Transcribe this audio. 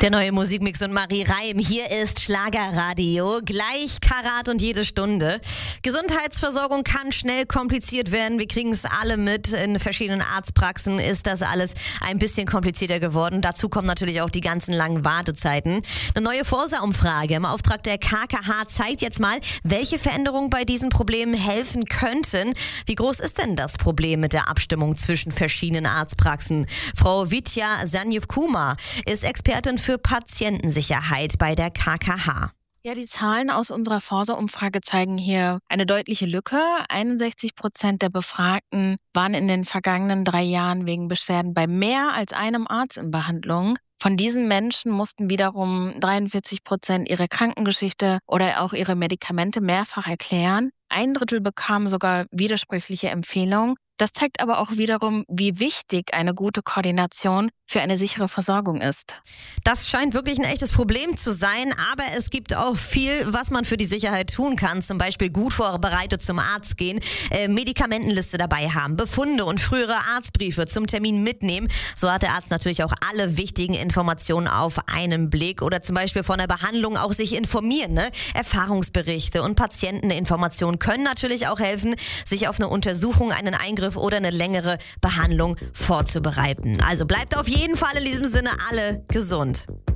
Der neue Musikmix und Marie Reim. Hier ist Schlagerradio. Gleich Karat und jede Stunde. Gesundheitsversorgung kann schnell kompliziert werden. Wir kriegen es alle mit. In verschiedenen Arztpraxen ist das alles ein bisschen komplizierter geworden. Dazu kommen natürlich auch die ganzen langen Wartezeiten. Eine neue Forsa-Umfrage im Auftrag der KKH zeigt jetzt mal, welche Veränderungen bei diesen Problemen helfen könnten. Wie groß ist denn das Problem mit der Abstimmung zwischen verschiedenen Arztpraxen? Frau Vidya Sanjeev-Kumar ist Expertin für Patientensicherheit bei der KKH. Ja, die Zahlen aus unserer Forsa-Umfrage zeigen hier eine deutliche Lücke. 61% der Befragten waren in den vergangenen 3 Jahren wegen Beschwerden bei mehr als einem Arzt in Behandlung. Von diesen Menschen mussten wiederum 43% ihre Krankengeschichte oder auch ihre Medikamente mehrfach erklären. 1/3 bekamen sogar widersprüchliche Empfehlungen. Das zeigt aber auch wiederum, wie wichtig eine gute Koordination für eine sichere Versorgung ist. Das scheint wirklich ein echtes Problem zu sein, aber es gibt auch viel, was man für die Sicherheit tun kann. Zum Beispiel gut vorbereitet zum Arzt gehen, Medikamentenliste dabei haben, Befunde und frühere Arztbriefe zum Termin mitnehmen. So hat der Arzt natürlich auch alle wichtigen Informationen auf einen Blick oder zum Beispiel von der Behandlung auch sich informieren. Erfahrungsberichte und Patienteninformationen können natürlich auch helfen, sich auf eine Untersuchung, einen Eingriff oder eine längere Behandlung vorzubereiten. Also bleibt auf jeden Fall in diesem Sinne alle gesund.